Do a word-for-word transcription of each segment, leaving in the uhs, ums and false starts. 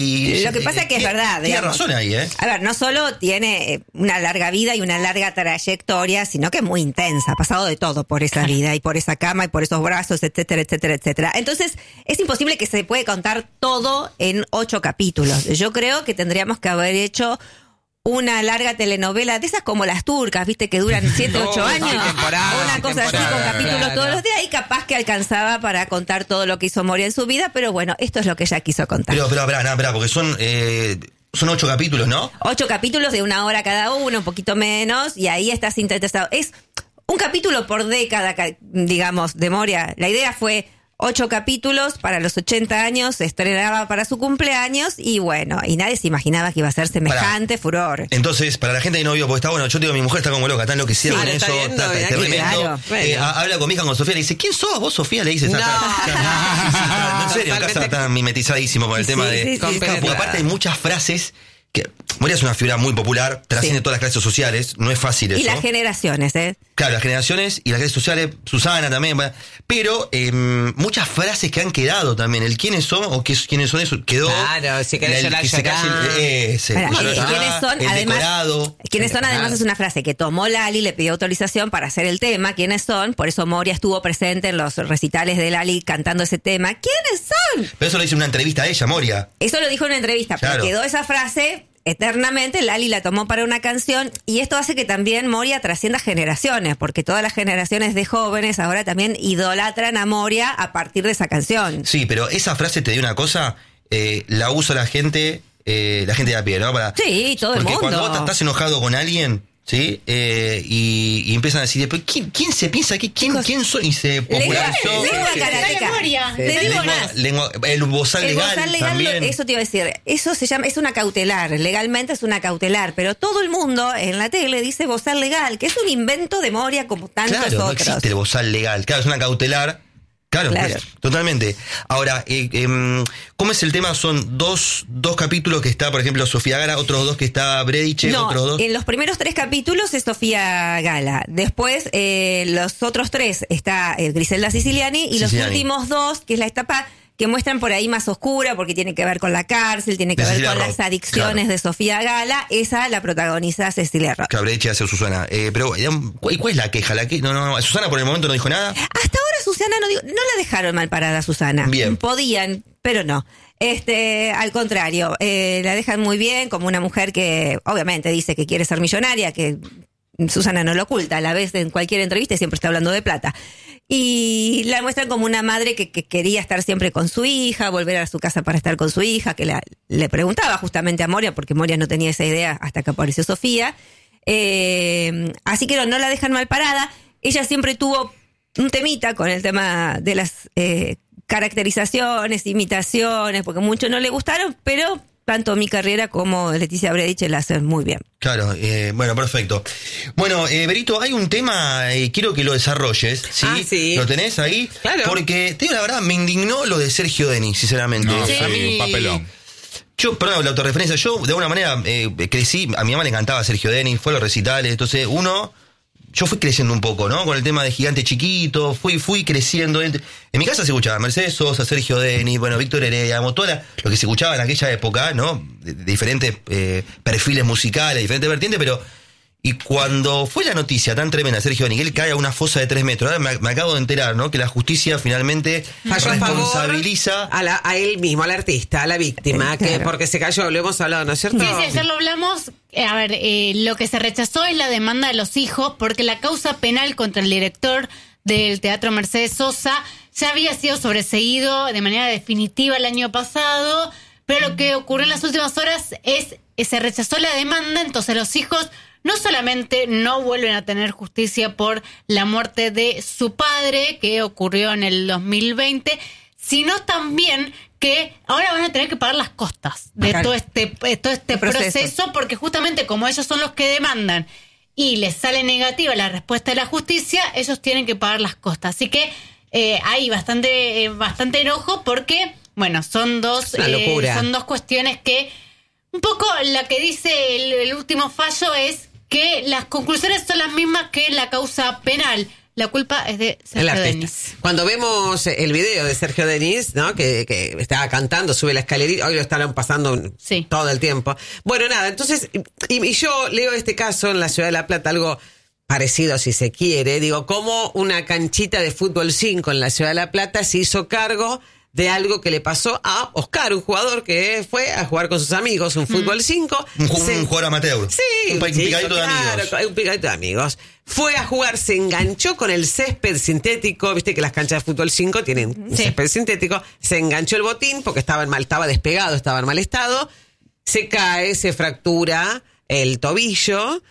Y lo que pasa es que es verdad. Tiene razón ahí, ¿eh? A ver, no solo tiene una larga vida y una larga trayectoria, sino que es muy intensa. Ha pasado de todo por esa vida y por esa cama y por esos brazos, etcétera, etcétera, etcétera. Entonces, es imposible que se puede contar todo en ocho capítulos. Yo creo que tendríamos que haber hecho una larga telenovela de esas como las turcas, viste, que duran siete, ocho No, años, temporada, una cosa así temporada, con capítulos claro. todos los días, y capaz que alcanzaba para contar todo lo que hizo Moria en su vida, pero bueno, esto es lo que ella quiso contar. Pero, pero, pero, no, pero, porque son, eh, son ocho capítulos, ¿no? Ocho capítulos de una hora cada uno, un poquito menos, y ahí estás interesado. Es un capítulo por década, digamos, de Moria. La idea fue ocho capítulos para los ochenta años, se estrenaba para su cumpleaños, y bueno, y nadie se imaginaba que iba a ser semejante Pará. furor. Entonces, para la gente que no vio, porque está bueno, yo digo, mi mujer está como loca, está enloquecida Sí, con lo eso, está viendo, está, mirá está que tremendo. claro. Eh, Bueno. habla con mi hija, con Sofía, le dice, ¿quién sos vos, Sofía? Le dice, No. está, está, está, en serio, en Totalmente. casa está mimetizadísimo con el Sí, tema sí, de... sí, sí. Porque aparte hay muchas frases que... Moria es una figura muy popular, trasciende Sí. todas las clases sociales, no es fácil eso. Y las generaciones, ¿eh? Claro, las generaciones y las redes sociales, Susana también, bueno, pero eh, muchas frases que han quedado también, el quiénes son o qué, quiénes son eso, quedó. Claro, si querés el llorar, que se llorá. calle, ese, Para, el eh, llorar, ¿quiénes son? el Además, decorado. ¿quiénes son? Además, Claro. es una frase que tomó Lali, le pidió autorización para hacer el tema. ¿Quiénes son? Por eso Moria estuvo presente en los recitales de Lali cantando ese tema. ¿Quiénes son? Pero eso lo dice en una entrevista a ella, Moria. Eso lo dijo en una entrevista, Claro. pero quedó esa frase eternamente. Lali la tomó para una canción, y esto hace que también Moria trascienda generaciones, porque todas las generaciones de jóvenes ahora también idolatran a Moria a partir de esa canción. Sí, pero esa frase te dio una cosa, eh, la usa la gente, eh, la gente de a pie, ¿no? Para, Sí, todo el porque mundo. cuando vos estás enojado con alguien, ¿sí? Eh, y, y empiezan a decir después, ¿quién, quién se piensa que quién, quién soy? Y se popularizó. Lengua Sí. karateca. Moria. Te digo Lengua- más. lengua- el bozal El legal, bozal legal, también. eso te iba a decir, eso se llama, es una cautelar, legalmente es una cautelar, pero todo el mundo en la tele dice bozal legal, que es un invento de Moria como tantos Claro, no otros. existe el bozal legal. Claro, es una cautelar. Claro, Claro. pues, totalmente. Ahora, eh, eh, ¿cómo es el tema? Son dos, dos capítulos que está, por ejemplo, Sofía Gala, otros dos que está Brediche, No, otros dos. en los primeros tres capítulos es Sofía Gala. Después, eh, los otros tres está eh, Griselda Siciliani. Y los Siciliani. últimos dos, que es la etapa que muestran por ahí más oscura, porque tiene que ver con la cárcel, tiene que De ver Cecilia con Roth, las adicciones claro. de Sofía Gala. Esa la protagoniza Cecilia Roth. Claro, Brediche hace Susana. Eh, pero, eh, ¿cuál, cuál es la queja? ¿La que, no, no, no, Susana por el momento no dijo nada. Hasta ahora Susana no digo, no la dejaron mal parada a Susana. Bien. Podían, pero no. Este, al contrario, eh, la dejan muy bien como una mujer que obviamente dice que quiere ser millonaria, que Susana no lo oculta, a la vez en cualquier entrevista siempre está hablando de plata. Y la muestran como una madre que, que quería estar siempre con su hija, volver a su casa para estar con su hija, que la, le preguntaba justamente a Moria, porque Moria no tenía esa idea hasta que apareció Sofía. Eh, así que no, no la dejan mal parada. Ella siempre tuvo un temita con el tema de las eh, caracterizaciones, imitaciones, porque mucho no le gustaron, pero tanto mi carrera como Leticia Brediche la hacen muy bien. Claro, eh, bueno, perfecto. Bueno, eh, Berito, hay un tema, eh, quiero que lo desarrolles, ¿sí? Ah, sí. ¿Lo tenés ahí? Claro. Porque, te digo la verdad, me indignó lo de Sergio Denis, sinceramente. No, Sí. A sí, mí, un papelón. Yo, perdón, la autorreferencia, yo de alguna manera eh, crecí, a mi mamá le encantaba Sergio Denis, fue a los recitales, entonces uno, yo fui creciendo un poco, ¿no? Con el tema de Gigante Chiquito, fui fui creciendo. En mi casa se escuchaba Mercedes Sosa, Sergio Denis, bueno, Víctor Heredia, digamos, todo la- lo que se escuchaba en aquella época, ¿no? De, de diferentes eh, perfiles musicales, diferentes vertientes, pero... Y cuando fue la noticia tan tremenda de Sergio Denis, que él cae a una fosa de tres metros, ahora me, me acabo de enterar, ¿no? Que la justicia finalmente Falló a favor responsabiliza... a, la- a él mismo, al artista, a la víctima, Eh, que claro. porque se cayó, lo hemos hablado, ¿no es cierto? Sí, sí, ayer lo hablamos. Eh, a ver, eh, lo que se rechazó es la demanda de los hijos, porque la causa penal contra el director del Teatro Mercedes Sosa ya había sido sobreseído de manera definitiva el año pasado, pero lo que ocurrió en las últimas horas es que se rechazó la demanda, entonces los hijos no solamente no vuelven a tener justicia por la muerte de su padre, que ocurrió en el dos mil veinte, sino también que ahora van a tener que pagar las costas de Claro. todo este, eh, todo este Proceso. proceso, porque justamente como ellos son los que demandan y les sale negativa la respuesta de la justicia, ellos tienen que pagar las costas. Así que eh, hay bastante, eh, bastante enojo porque, bueno, son dos, Una eh, locura. son dos cuestiones que, un poco la que dice el, el último fallo es que las conclusiones son las mismas que la causa penal. la culpa es de El Sergio artista. Denis. Cuando vemos el video de Sergio Denis, ¿no? Que, que estaba cantando, sube la escalerita, hoy lo estarán pasando Sí. todo el tiempo. Bueno, nada, entonces, y, y yo leo este caso en la Ciudad de La Plata, algo parecido si se quiere, digo, como una canchita de fútbol cinco en la Ciudad de La Plata se hizo cargo de algo que le pasó a Oscar, un jugador que fue a jugar con sus amigos, un fútbol cinco. Un, ju- Se- un jugador amateur. Sí, un, pa- un chico, picadito de claro, amigos. un picadito de amigos. Fue a jugar, se enganchó con el césped sintético, viste que las canchas de fútbol cinco tienen un Sí. césped sintético, se enganchó el botín porque estaba en mal, estaba despegado, estaba en mal estado, se cae, se fractura el tobillo.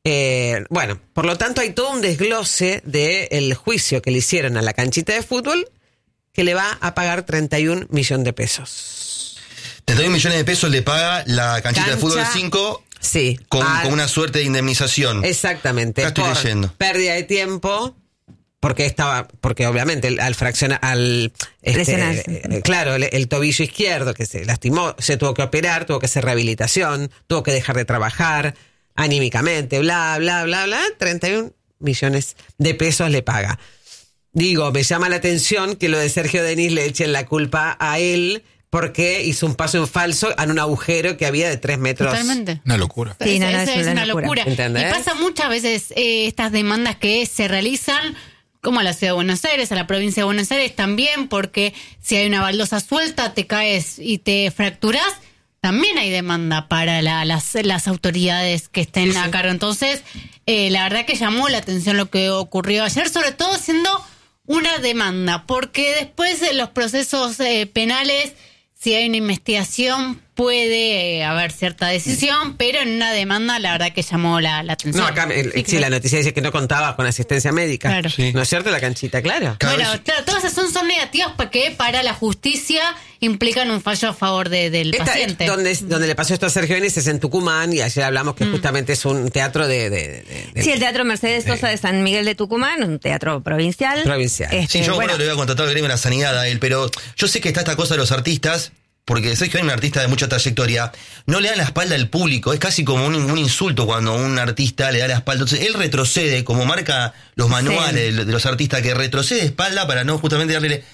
Eh, bueno, por lo tanto hay todo un desglose del juicio que le hicieron a la canchita de fútbol que le va a pagar treinta y un millones de pesos. treinta y un millones de pesos le paga la canchita de Cancha- fútbol cinco Sí. con, al- con una suerte de indemnización. Exactamente. Acá estoy por leyendo. pérdida de tiempo, porque estaba, porque obviamente el- al fraccionar, al este, Lesionarse. eh, claro, el, el tobillo izquierdo que se lastimó, se tuvo que operar, tuvo que hacer rehabilitación, tuvo que dejar de trabajar anímicamente, bla, bla, bla, bla, treinta y un millones de pesos le paga. Digo, me llama la atención que lo de Sergio Denis le echen la culpa a él porque hizo un paso en falso en un agujero que había de tres metros. Totalmente. Una locura. Sí, Es- no, no, es, es es una una locura. locura. ¿Entendés? Y pasa muchas veces eh, estas demandas que se realizan, como a la Ciudad de Buenos Aires, a la provincia de Buenos Aires también, porque si hay una baldosa suelta, te caes y te fracturas, también hay demanda para la- las, las autoridades que estén a cargo. Entonces, eh, la verdad que llamó la atención lo que ocurrió ayer, sobre todo siendo una demanda, porque después de los procesos eh, penales, si hay una investigación, puede eh, haber cierta decisión, pero en una demanda la verdad que llamó la, la atención. No, acá el- sí, claro. la noticia dice que no contaba con asistencia médica. Claro. Sí. ¿No es cierto? La canchita, claro. Cada Bueno, vez- claro, todas esas son, son negativas porque para la justicia implican un fallo a favor de- del Esta, paciente. donde, donde le pasó esto a Sergio Denis es en Tucumán y ayer hablamos Mm. que justamente es un teatro de... de- de- de- Sí, el Teatro Mercedes Sosa de San Miguel de Tucumán, un teatro provincial. Provincial. Este, Sí, yo bueno, bueno, le voy a contratar el gremio de la sanidad a él, pero yo sé que está esta cosa de los artistas, porque Sergio es un artista de mucha trayectoria, no le dan la espalda al público, es casi como un, un insulto cuando un artista le da la espalda. Entonces él retrocede, como marca los manuales de, de los artistas, que retrocede de espalda para no justamente darle...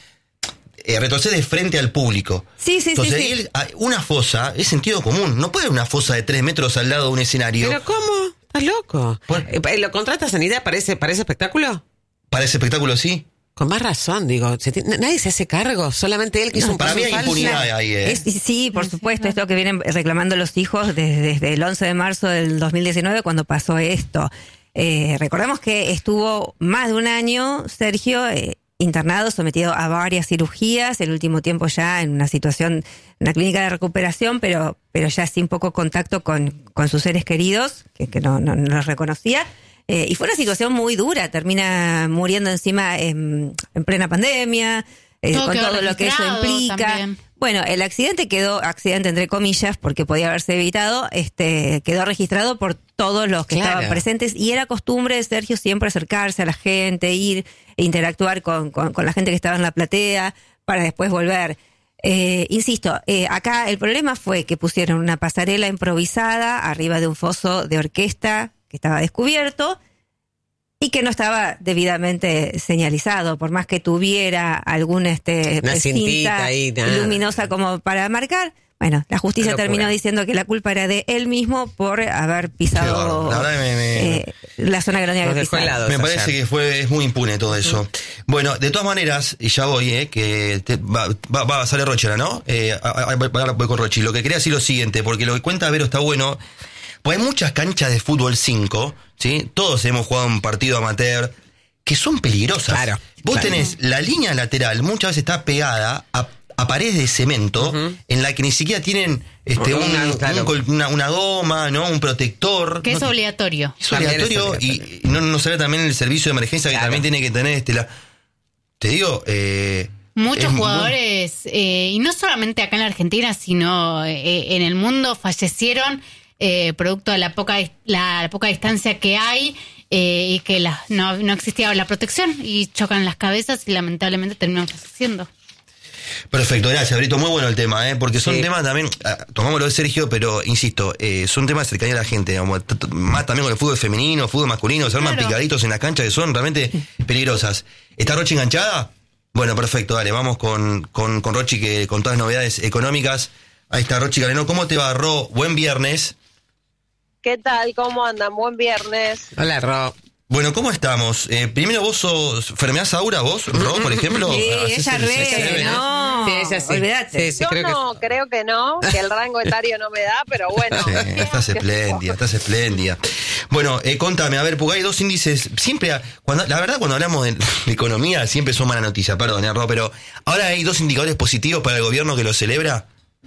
Eh, retrocede frente al público. Sí, sí, sí, Entonces, sí. él, ah, una fosa es sentido común. No puede haber una fosa de tres metros al lado de un escenario. ¿Pero cómo? ¿Estás loco? Bueno. Eh, ¿Lo contrata Sanidad para ese, para ese espectáculo? Para ese espectáculo, sí. Con más razón, digo. se tiene- nadie se hace cargo, solamente él que hizo un Para paso mí hay falso. impunidad ahí, ¿eh? Es- sí, por supuesto, es lo que vienen reclamando los hijos desde, desde el once de marzo del dos mil diecinueve cuando pasó esto. Eh, recordemos que estuvo más de un año, Sergio, eh, internado, sometido a varias cirugías, el último tiempo ya en una situación, una clínica de recuperación, pero, pero ya sin poco contacto con, con sus seres queridos, que, que no, no, no los reconocía. Eh, y fue una situación muy dura, termina muriendo encima en, en plena pandemia, eh, Todo con quedó todo lo que eso registrado implica. también. Bueno, el accidente quedó, accidente entre comillas, porque podía haberse evitado, este, quedó registrado por todos los que Claro. estaban presentes y era costumbre de Sergio siempre acercarse a la gente, ir e interactuar con, con, con la gente que estaba en la platea para después volver. Eh, insisto, eh, acá el problema fue que pusieron una pasarela improvisada arriba de un foso de orquesta que estaba descubierto y que no estaba debidamente señalizado, por más que tuviera algún este, Una cintita cinta ahí, nada. luminosa como para marcar. Bueno, la justicia Locura. terminó diciendo que la culpa era de él mismo por haber pisado Qué bárbaro. La verdad que me- me- eh, la zona que no tenía Nos que dejó pisar. helados. Me ayer. parece que fue es muy impune todo eso. Bueno, de todas maneras, y ya voy, eh, que te- va, va, va a salir Rochera, ¿no? Eh, a- a- ahora voy con Rochi. Lo que quería decir lo siguiente, porque lo que cuenta Vero está bueno. Pues hay muchas canchas de fútbol cinco, ¿sí? Todos hemos jugado un partido amateur, que son peligrosas. Claro, Vos claro. tenés la línea lateral, muchas veces está pegada a, a paredes de cemento, en la que ni siquiera tienen este, un- Una, claro. un col- una, una goma, ¿no? Un protector. Que es No- obligatorio. es También es obligatorio y y no, no saber también el servicio de emergencia Claro. que también tiene que tener este la, te digo eh, Muchos es muy- jugadores, eh, y no solamente acá en la Argentina, sino eh, en el mundo, fallecieron eh, producto de la poca la, la poca distancia que hay eh, y que la, no, no existía la protección y chocan las cabezas y lamentablemente terminan falleciendo. Perfecto, gracias, Brito. Muy bueno el tema, ¿eh? Porque son Sí. temas también, ah, tomámoslo de Sergio, pero insisto, eh, son temas de cercanía a la gente, digamos, t- t- más también con el fútbol femenino, fútbol masculino, se arman Claro. picaditos en la cancha que son realmente peligrosas. ¿Está Rochi enganchada? Bueno, perfecto, dale, vamos con, con, con Rochi, que con todas las novedades económicas. Ahí está Rochi Galeno. ¿Cómo te va, Ro? Buen viernes. ¿Qué tal? ¿Cómo andan? Buen viernes. Hola, Ro. Bueno, ¿cómo estamos? Eh, primero, ¿vos sos Fermeás Aura, vos, Ro, por ejemplo? Sí, ¿Hacés ella el- re, ese debe, no, Sí, ella sí. olvídate. Sí, sí, Yo creo que no, creo que no, que el rango etario no me da, pero bueno. Sí, estás espléndida, estás espléndida. Bueno, eh, contame, a ver, porque hay dos índices, siempre, a- cuando la verdad cuando hablamos de, de economía siempre son mala noticia, perdón, eh, Ro, pero ahora hay dos indicadores positivos para el gobierno que lo celebra.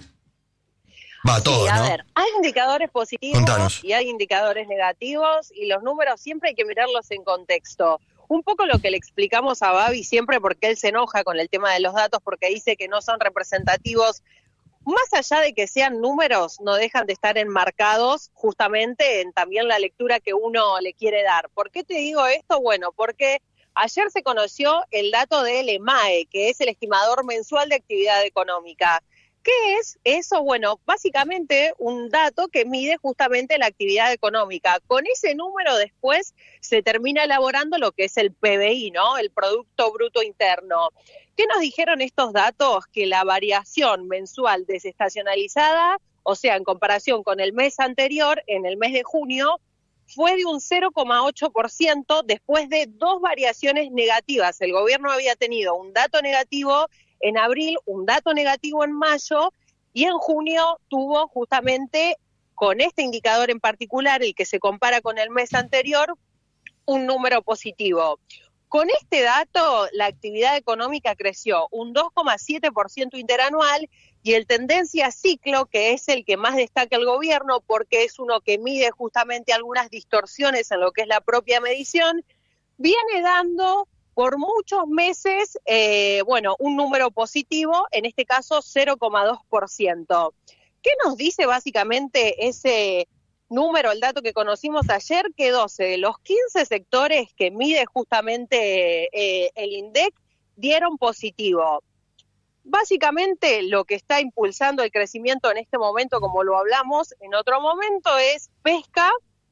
Va, todo, Sí, a ¿no? ver, hay indicadores positivos Contanos. y hay indicadores negativos y los números siempre hay que mirarlos en contexto. Un poco lo que le explicamos a Babi siempre porque él se enoja con el tema de los datos porque dice que no son representativos. Más allá de que sean números, no dejan de estar enmarcados justamente en también la lectura que uno le quiere dar. ¿Por qué te digo esto? Bueno, porque ayer se conoció el dato del EMAE, que es el estimador mensual de actividad económica. ¿Qué es eso? Bueno, básicamente un dato que mide justamente la actividad económica. Con ese número después se termina elaborando lo que es el P B I, ¿no? El Producto Bruto Interno. ¿Qué nos dijeron estos datos? Que la variación mensual desestacionalizada, o sea, en comparación con el mes anterior, en el mes de junio, fue de un cero coma ocho por ciento después de dos variaciones negativas. El gobierno había tenido un dato negativo en abril, un dato negativo en mayo, y en junio tuvo justamente, con este indicador en particular, el que se compara con el mes anterior, un número positivo. Con este dato, la actividad económica creció un dos coma siete por ciento interanual y el tendencia ciclo, que es el que más destaca el gobierno porque es uno que mide justamente algunas distorsiones en lo que es la propia medición, viene dando por muchos meses, eh, bueno, un número positivo, en este caso cero coma dos por ciento. ¿Qué nos dice básicamente ese número, el dato que conocimos ayer? Que doce de los quince sectores que mide justamente eh, el INDEC dieron positivo. Básicamente lo que está impulsando el crecimiento en este momento, como lo hablamos en otro momento, es pesca,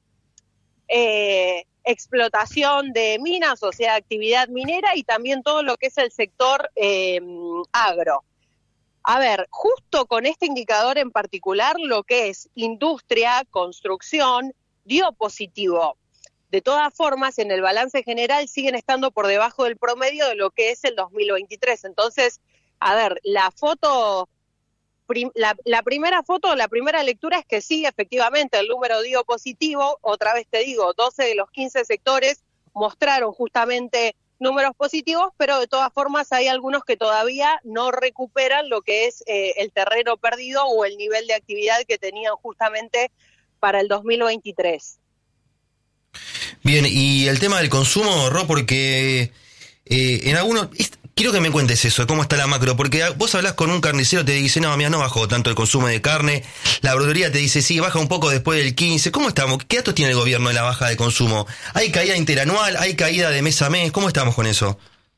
eh, explotación de minas, o sea, actividad minera y también todo lo que es el sector eh, agro. A ver, justo con este indicador en particular, lo que es industria, construcción, dio positivo. De todas formas, en el balance general siguen estando por debajo del promedio de lo que es el dos mil veintitrés. Entonces, a ver, la foto, prim, la, la primera foto, la primera lectura es que sí, efectivamente, el número dio positivo. Otra vez te digo, doce de los quince sectores mostraron justamente números positivos, pero de todas formas hay algunos que todavía no recuperan lo que es eh, el terreno perdido o el nivel de actividad que tenían justamente para el dos mil veintitrés. Bien, y el tema del consumo, Ro, porque eh, en algunos... es- quiero que me cuentes eso, de cómo está la macro, porque vos hablás con un carnicero, te dice, no, mira, no bajó tanto el consumo de carne, la verdulería te dice, sí, baja un poco después del quince, ¿cómo estamos? ¿Qué datos tiene el gobierno de la baja de consumo? ¿Hay caída interanual? ¿Hay caída de mes a mes? ¿Cómo estamos con eso?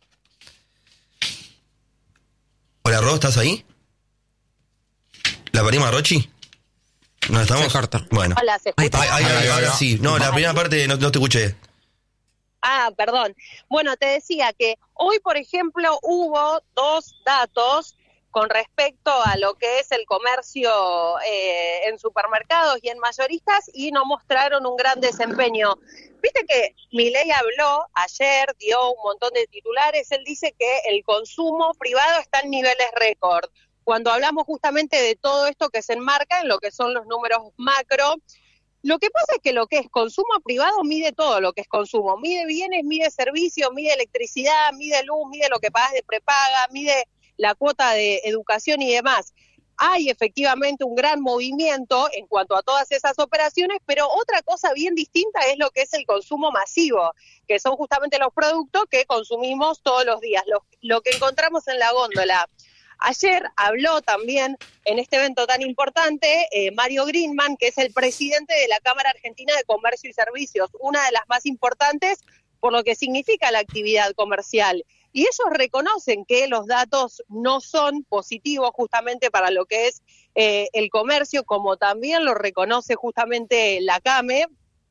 Hola, Ro, ¿estás ahí? ¿La perdimos a Rochi? ¿No estamos? Se cortó. Bueno. Hola, ¿se Ahí escucha? está. Ahí, ahí, ahí, Ahí, ahora ahí. sí. No, la primera parte no, no te escuché. Ah, perdón. Bueno, te decía que hoy, por ejemplo, hubo dos datos con respecto a lo que es el comercio eh, en supermercados y en mayoristas y no mostraron un gran desempeño. Viste que Milei habló ayer, dio un montón de titulares, él dice que el consumo privado está en niveles récord. Cuando hablamos justamente de todo esto que se enmarca en lo que son los números macro, lo que pasa es que lo que es consumo privado mide todo lo que es consumo, mide bienes, mide servicios, mide electricidad, mide luz, mide lo que pagas de prepaga, mide la cuota de educación y demás. Hay efectivamente un gran movimiento en cuanto a todas esas operaciones, pero otra cosa bien distinta es lo que es el consumo masivo, que son justamente los productos que consumimos todos los días, lo, lo que encontramos en la góndola. Ayer habló también en este evento tan importante eh, Mario Greenman, que es el presidente de la Cámara Argentina de Comercio y Servicios, una de las más importantes por lo que significa la actividad comercial. y ellos reconocen que los datos no son positivos justamente para lo que es eh, el comercio, como también lo reconoce justamente la CAME,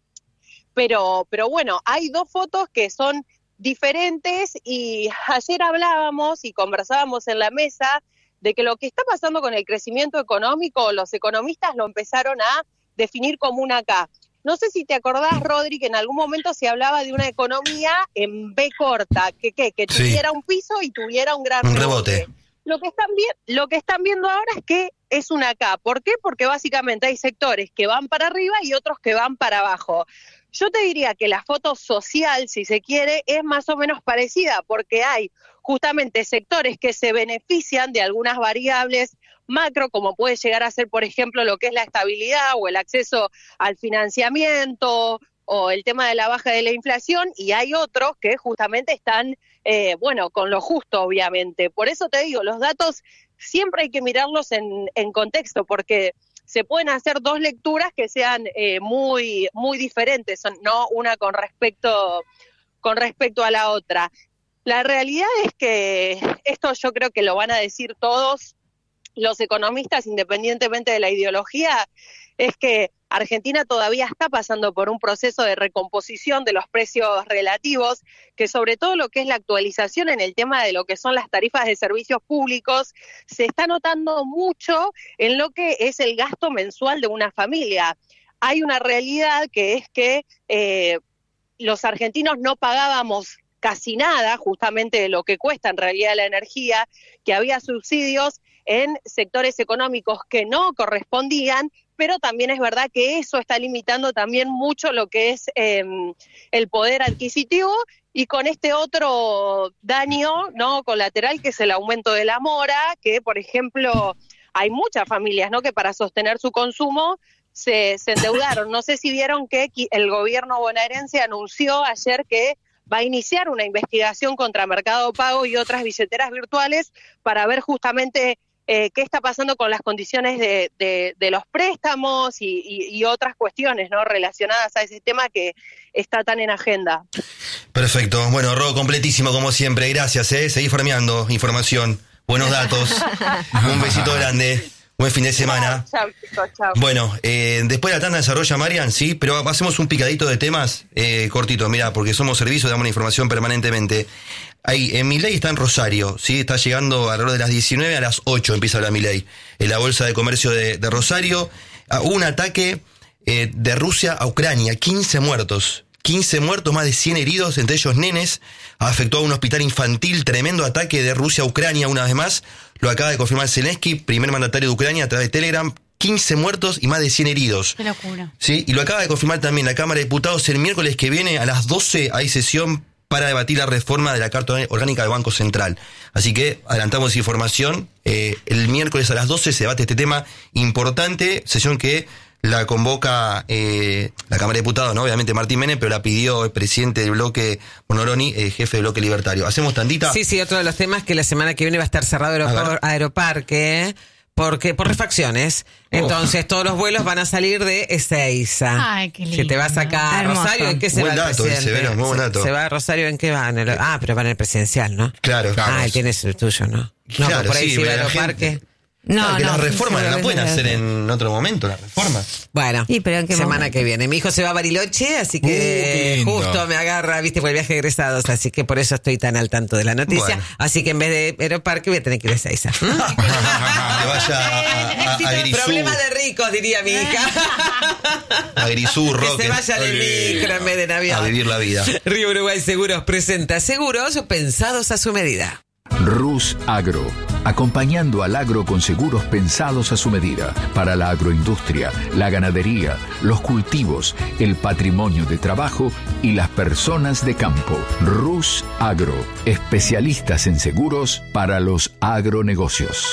pero, pero bueno, hay dos fotos que son diferentes y ayer hablábamos y conversábamos en la mesa de que lo que está pasando con el crecimiento económico, los economistas lo empezaron a definir como una K. No sé si te acordás, Rodri, que en algún momento se hablaba de una economía en B corta, que, que, que tuviera sí. un piso y tuviera un gran un rebote. rebote. Lo que están vi- lo que están viendo ahora es que es una K. ¿Por qué? Porque básicamente hay sectores que van para arriba y otros que van para abajo. Yo te diría que la foto social, si se quiere, es más o menos parecida, porque hay justamente sectores que se benefician de algunas variables macro, como puede llegar a ser, por ejemplo, lo que es la estabilidad o el acceso al financiamiento o el tema de la baja de la inflación, y hay otros que justamente están, eh, bueno, con lo justo, obviamente. Por eso te digo, los datos siempre hay que mirarlos en, en contexto, porque se pueden hacer dos lecturas que sean eh, muy, muy diferentes, no una con respecto, con respecto a la otra. La realidad es que esto yo creo que lo van a decir todos los economistas, independientemente de la ideología, es que Argentina todavía está pasando por un proceso de recomposición de los precios relativos, que sobre todo lo que es la actualización en el tema de lo que son las tarifas de servicios públicos, se está notando mucho en lo que es el gasto mensual de una familia. Hay una realidad que es que eh, los argentinos no pagábamos casi nada, justamente de lo que cuesta en realidad la energía, que había subsidios en sectores económicos que no correspondían, pero también es verdad que eso está limitando también mucho lo que es eh, el poder adquisitivo, y con este otro daño no colateral que es el aumento de la mora, que por ejemplo hay muchas familias no que para sostener su consumo se, se endeudaron. No sé si vieron que el gobierno bonaerense anunció ayer que va a iniciar una investigación contra Mercado Pago y otras billeteras virtuales para ver justamente eh, qué está pasando con las condiciones de, de, de los préstamos y, y, y otras cuestiones no relacionadas a ese tema que está tan en agenda. Perfecto. Bueno, Ro, completísimo como siempre. Gracias, ¿eh? Seguí farmeando información, buenos datos. Un besito grande. Buen fin de semana. Chao, chicos, chao. Bueno, eh, después de la tanda desarrolla Marian, sí, pero hacemos un picadito de temas eh, cortito, mira, porque somos servicio, damos información permanentemente. Ahí, en Milei está en Rosario, sí, está llegando alrededor de las diecinueve, a las ocho empieza la Milei. En la Bolsa de Comercio de, de Rosario, uh, un ataque eh, de Rusia a Ucrania, quince muertos. quince muertos, más de cien heridos, entre ellos nenes. Afectó a un hospital infantil, tremendo ataque de Rusia a Ucrania una vez más. Lo acaba de confirmar Zelensky, primer mandatario de Ucrania, a través de Telegram. quince muertos y más de cien heridos. Qué locura. Sí, y lo acaba de confirmar también la Cámara de Diputados. El miércoles que viene a las doce hay sesión para debatir la reforma de la Carta Orgánica del Banco Central. Así que adelantamos información. Eh, el miércoles a las doce se debate este tema importante, sesión que la convoca eh, la Cámara de Diputados, ¿no? Obviamente Martín Menem, pero la pidió el presidente del bloque, Bonoroni, eh, jefe del bloque libertario. ¿Hacemos tandita? Sí, sí, otro de los temas que la semana que viene va a estar cerrado Aeropar- Aeroparque, porque por refacciones. Entonces, oh. todos los vuelos van a salir de Ezeiza. Ay, qué lindo. Si te vas acá a Rosario, ¿en qué se buen va dato, el presidente? ese, muy buen dato. Se, se va a Rosario, ¿en qué va? En el, ah, pero va en el presidencial, ¿no? Claro. claro. Ah, él tiene el tuyo, ¿no? No, Claro, por ahí sí, si va a la Aeroparque. gente- No, Claro, que no. las reformas sí, la sí, pueden sí, hacer sí. en otro momento, las reformas. Bueno, Sí, pero ¿en qué semana momento? que viene. Mi hijo se va a Bariloche, así Uh, qué que lindo. justo me agarra, viste, por el viaje de egresados, así que por eso estoy tan al tanto de la noticia. Bueno. Así que en vez de Aeroparque voy a tener que ir a Ezeiza. Que vaya a, a, a Grisú, Problema de ricos, diría mi hija. a Grisú, Que Roque, se vaya de micro en vez de en avión. a vivir la vida. Río Uruguay Seguros presenta seguros pensados a su medida. Rus Agro, acompañando al agro con seguros pensados a su medida, para la agroindustria, la ganadería, los cultivos, el patrimonio de trabajo y las personas de campo. Rus Agro, especialistas en seguros para los agronegocios.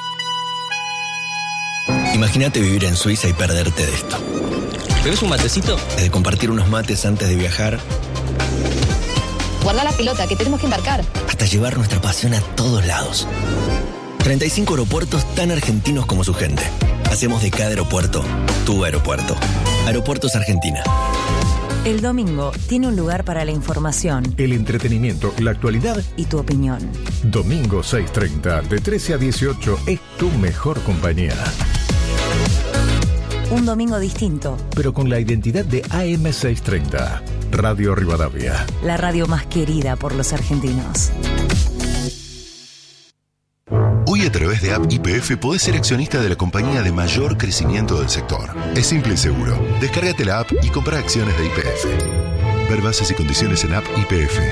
Imagínate vivir en Suiza y perderte de esto. ¿Bebes un matecito? De compartir unos mates antes de viajar, Guarda la pelota, que tenemos que embarcar. hasta llevar nuestra pasión a todos lados. treinta y cinco aeropuertos tan argentinos como su gente. Hacemos de cada aeropuerto tu aeropuerto. Aeropuertos Argentina. El domingo tiene un lugar para la información, el entretenimiento, la actualidad y tu opinión. Domingo seis treinta, de trece a dieciocho, es tu mejor compañía. Un domingo distinto, pero con la identidad de A M seiscientos treinta. Radio Rivadavia. La radio más querida por los argentinos. Hoy a través de App Y P F podés ser accionista de la compañía de mayor crecimiento del sector. Es simple y seguro. Descárgate la app y compra acciones de Y P F. Ver bases y condiciones en App Y P F.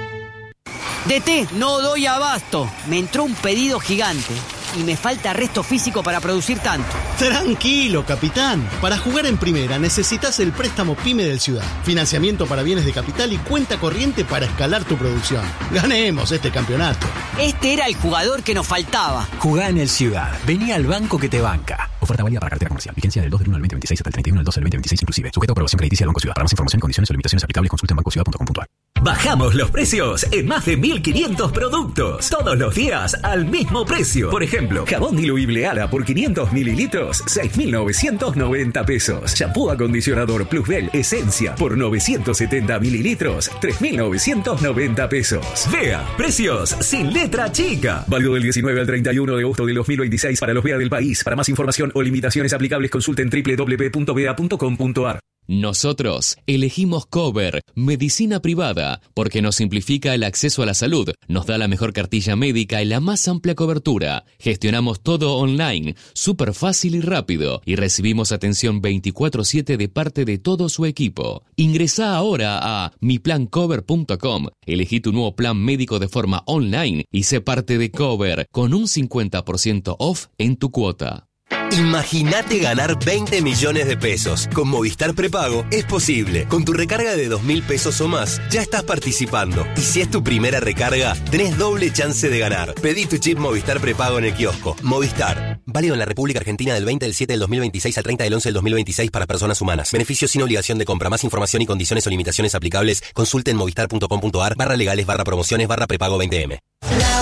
D T, no doy abasto. Me entró un pedido gigante y me falta resto físico para producir tanto. Tranquilo, capitán. Para jugar en primera necesitas el préstamo PYME del Ciudad. Financiamiento para bienes de capital y cuenta corriente para escalar tu producción. Ganemos este campeonato. Este era el jugador que nos faltaba. Jugá en el Ciudad. Vení al banco que te banca. Oferta válida para cartera comercial. Vigencia del dos del uno al veinte veintiséis hasta el treinta y uno del doce del veinte veintiséis inclusive. Sujeto a aprobación crediticia del Banco Ciudad. Para más información, condiciones o limitaciones aplicables, consulta en banco ciudad punto com punto a r. Bajamos los precios en más de mil quinientos productos. Todos los días al mismo precio. Por ejemplo, jabón diluible Ala por quinientos mililitros, seis mil novecientos noventa pesos. Shampoo acondicionador Plusbel Esencia por novecientos setenta mililitros, tres mil novecientos noventa pesos. Vea, precios sin letra chica. Válido del diecinueve al treinta y uno de agosto del dos mil veintiséis para los V E A del país. Para más información o limitaciones aplicables, consulten doble u doble u doble u punto v e a punto com punto a r. Nosotros elegimos Cover, medicina privada, porque nos simplifica el acceso a la salud, nos da la mejor cartilla médica y la más amplia cobertura. Gestionamos todo online, súper fácil y rápido, y recibimos atención veinticuatro siete de parte de todo su equipo. Ingresá ahora a mi plan cover punto com, elegí tu nuevo plan médico de forma online y sé parte de Cover, con un cincuenta por ciento off en tu cuota. Imagínate ganar veinte millones de pesos. Con Movistar Prepago es posible. Con tu recarga de dos mil pesos o más, ya estás participando. Y si es tu primera recarga, tenés doble chance de ganar. Pedí tu chip Movistar Prepago en el kiosco. Movistar. Válido en la República Argentina del veinte del siete del dos mil veintiséis al treinta del once del dos mil veintiséis para personas humanas. Beneficios sin obligación de compra. Más información y condiciones o limitaciones aplicables, consulten movistar punto com punto a r barra legales barra promociones barra prepago veinte eme.